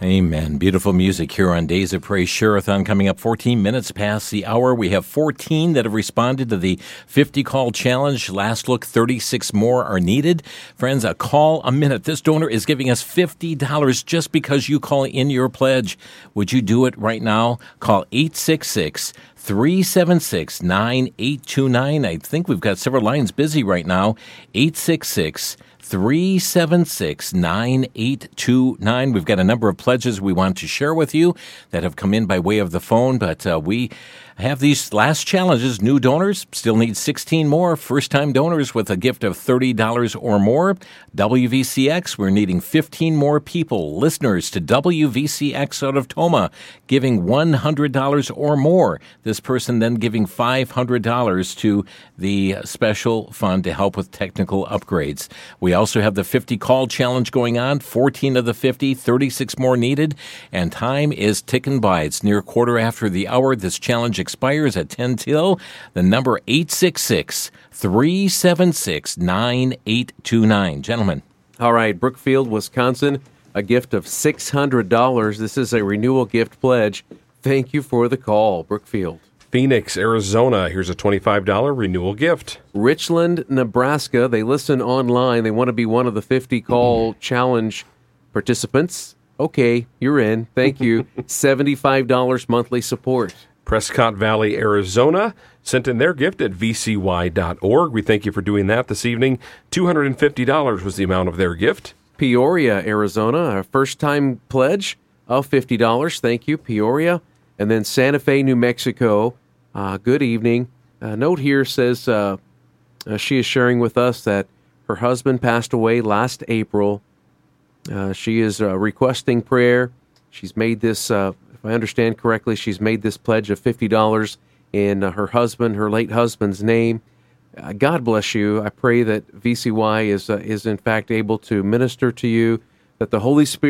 Amen. Beautiful music here on Days of Praise Share-a-thon coming up 14 minutes past the hour. We have 14 that have responded to the 50-call challenge. Last look, 36 more are needed. Friends, a call a minute. This donor is giving us $50 just because you call in your pledge. Would you do it right now? Call 866-376-9829. I think we've got several lines busy right now. 866-376-9829. We've got a number of pledges we want to share with you that have come in by way of the phone, but we have these last challenges. New donors still need 16 more. First-time donors with a gift of $30 or more. WVCX, we're needing 15 more people. Listeners to WVCX out of Toma giving $100 or more. This person then giving $500 to the special fund to help with technical upgrades. We also have the 50-call challenge going on. 14 of the 50, 36 more needed, and time is ticking by. It's near quarter after the hour. This challenge expires at 10 till. The number 866-376-9829. Gentlemen. All right, Brookfield, Wisconsin, a gift of $600. This is a renewal gift pledge. Thank you for the call, Brookfield. Phoenix, Arizona, here's a $25 renewal gift. Richland, Nebraska, they listen online. They want to be one of the 50-call challenge participants. Okay, you're in. Thank you. $75 monthly support. Prescott Valley, Arizona, sent in their gift at vcy.org. We thank you for doing that this evening. $250 was the amount of their gift. Peoria, Arizona, a first-time pledge of $50. Thank you, Peoria. And then Santa Fe, New Mexico, good evening. A note here says she is sharing with us that her husband passed away last April. She is requesting prayer. She's made this, if I understand correctly, she's made this pledge of $50 in her late husband's name. God bless you. I pray that VCY is in fact able to minister to you, that the Holy Spirit